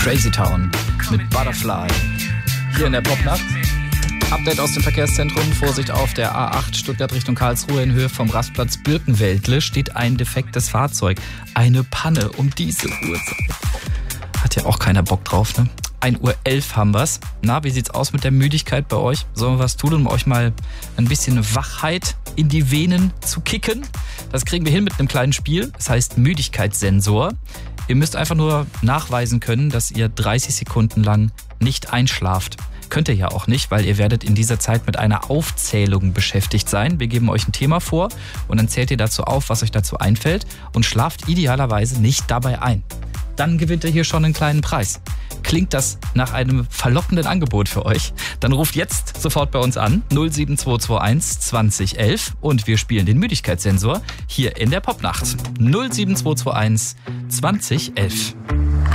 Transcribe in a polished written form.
Crazy Town mit Butterfly. Hier in der Popnacht. Update aus dem Verkehrszentrum. Vorsicht auf der A8 Stuttgart Richtung Karlsruhe in Höhe vom Rastplatz Birkenwäldle steht ein defektes Fahrzeug. Eine Panne um diese Uhrzeit. Hat ja auch keiner Bock drauf, ne? 1:11 Uhr haben wir's. Na, wie sieht's aus mit der Müdigkeit bei euch? Sollen wir was tun, um euch mal ein bisschen Wachheit in die Venen zu kicken? Das kriegen wir hin mit einem kleinen Spiel. Das heißt Müdigkeitssensor. Ihr müsst einfach nur nachweisen können, dass ihr 30 Sekunden lang nicht einschlaft. Könnt ihr ja auch nicht, weil ihr werdet in dieser Zeit mit einer Aufzählung beschäftigt sein. Wir geben euch ein Thema vor und dann zählt ihr dazu auf, was euch dazu einfällt und schlaft idealerweise nicht dabei ein. Dann gewinnt ihr hier schon einen kleinen Preis. Klingt das nach einem verlockenden Angebot für euch? Dann ruft jetzt sofort bei uns an 07221 2011 und wir spielen den Müdigkeitssensor hier in der Popnacht. 07221 2011.